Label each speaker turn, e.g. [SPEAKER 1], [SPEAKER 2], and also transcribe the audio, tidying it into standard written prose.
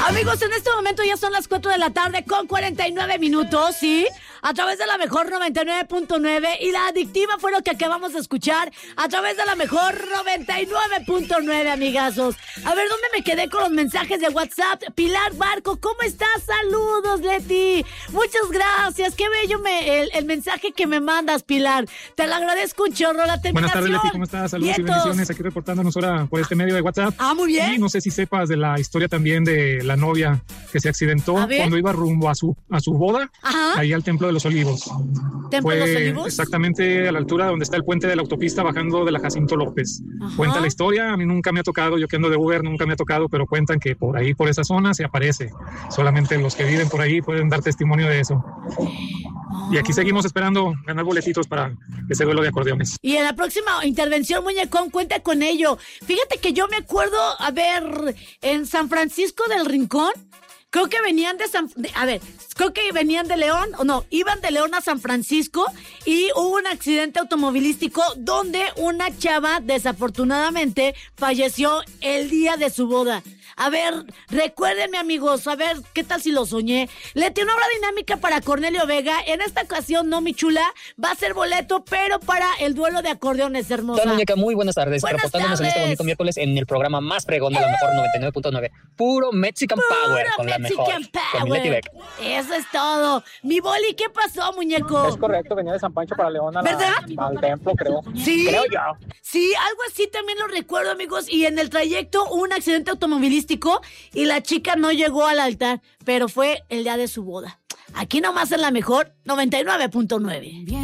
[SPEAKER 1] Amigos, en este momento ya son las 4 de la tarde con 49 minutos, ¿sí? A través de la mejor 99.9 y la adictiva fue lo que acabamos de escuchar a través de la mejor 99.9, amigazos. A ver, ¿dónde me quedé con los mensajes de WhatsApp? Pilar Barco, ¿cómo estás? Saludos, Leti. Muchas gracias. Qué bello el mensaje que me mandas, Pilar. Te lo agradezco un chorro. La terminación.
[SPEAKER 2] Buenas tardes, Leti. ¿Cómo estás? Saludos y bendiciones. Aquí reportándonos ahora por este medio de WhatsApp.
[SPEAKER 1] Ah, muy bien.
[SPEAKER 2] Y no sé si sepas de la historia también de la novia que se accidentó cuando iba rumbo a su boda. Ajá. Ahí al Templo de los Olivos.
[SPEAKER 1] ¿Templo de los Olivos?
[SPEAKER 2] Exactamente a la altura donde está el puente de la autopista bajando de la Jacinto López. Ajá. Cuenta la historia. A mí nunca me ha tocado, yo que ando de Uber, nunca me ha tocado, pero cuentan que por ahí, por esa zona, se aparece. Solamente los que viven por ahí pueden dar testimonio de eso. Y aquí seguimos esperando ganar boletitos para ese duelo de acordeones.
[SPEAKER 1] Y en la próxima intervención, muñecón, cuenta con ello. Fíjate que yo me acuerdo, a ver, en San Francisco del Rincón, creo que venían creo que venían de León, o no, iban de León a San Francisco y hubo un accidente automovilístico donde una chava, desafortunadamente, falleció el día de su boda. A ver, recuérdenme, amigos, a ver, ¿qué tal si lo soñé? Leti, una obra dinámica para Cornelio Vega. En esta ocasión, no, mi chula, va a ser boleto, pero para el duelo de acordeones, hermosa.
[SPEAKER 3] Hola, muñeca, muy buenas tardes. Reportándonos en este bonito miércoles en el programa más fregón de la mejor 99.9. Puro Mexican Power con la mejor. Con mi Leti Vega.
[SPEAKER 1] Eso es todo. Mi boli, ¿qué pasó, muñeco?
[SPEAKER 4] Es correcto, venía de San Pancho para León al templo, creo.
[SPEAKER 1] Sí.
[SPEAKER 4] Creo yo.
[SPEAKER 1] Sí, algo así también lo recuerdo, amigos. Y en el trayecto hubo un accidente automovilístico y la chica no llegó al altar, pero fue el día de su boda. Aquí nomás en la mejor 99.9.